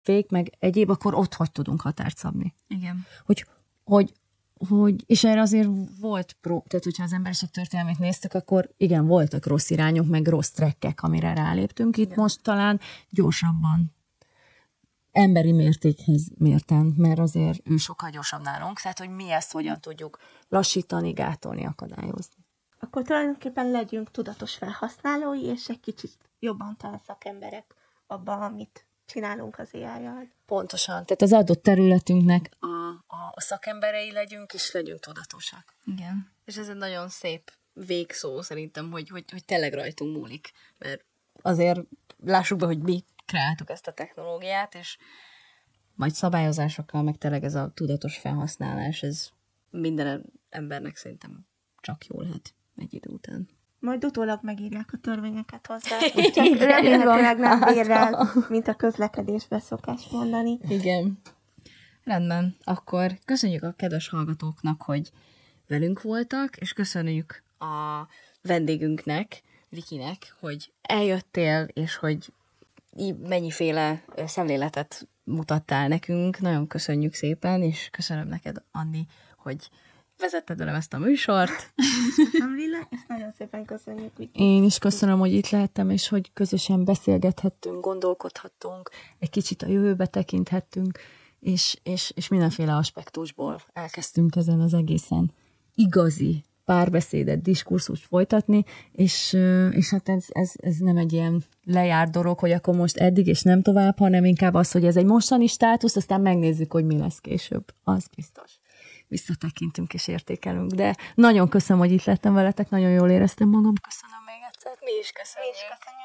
fék, meg egyéb, akkor ott hogy tudunk határt szabni. Igen. Hogy és erre azért volt tehát hogyha az emberiség történelmét néztük, akkor igen, voltak rossz irányok, meg rossz trekkek, amire ráléptünk. Itt most talán gyorsabban emberi mértékhez mérten, mert azért ő sokkal gyorsabb nálunk, tehát hogy mi ezt hogyan tudjuk lassítani, gátolni, akadályozni. Akkor tulajdonképpen legyünk tudatos felhasználói, és egy kicsit jobban talán szakemberek abban, amit csinálunk az AI-jal. Pontosan. Tehát az adott területünknek a szakemberei legyünk, és legyünk tudatosak. Igen. És ez egy nagyon szép végszó szerintem, hogy tényleg rajtunk múlik. Mert azért lássuk be, hogy mi kreáltuk ezt a technológiát, és majd szabályozásokkal, meg tényleg ez a tudatos felhasználás, ez minden embernek szerintem csak jó lehet egy idő után. Majd utólag megírják a törvényeket hozzá, csak remélhetőleg nem bérrel, mint a közlekedésbe szokás mondani. Igen. Rendben, akkor köszönjük a kedves hallgatóknak, hogy velünk voltak, és köszönjük a vendégünknek, Vikinek, hogy eljöttél, és hogy mennyiféle szemléletet mutattál nekünk. Nagyon köszönjük szépen, és köszönöm neked, Anni, hogy vezetted velem ezt a műsort. Köszönöm, Lilla, és nagyon szépen köszönjük. Én is köszönöm, hogy itt lehettem, és hogy közösen beszélgethettünk, gondolkodhattunk, egy kicsit a jövőbe tekinthettünk, és mindenféle aspektusból elkezdtünk ezen az egészen igazi párbeszédet, diskurzust folytatni, és hát ez nem egy ilyen lejárt dolog, hogy akkor most eddig és nem tovább, hanem inkább az, hogy ez egy mostani státusz, aztán megnézzük, hogy mi lesz később. Az biztos. Visszatekintünk és értékelünk, de nagyon köszönöm, hogy itt lettem veletek, nagyon jól éreztem magam. Köszönöm még egyszer. Mi is köszönjük.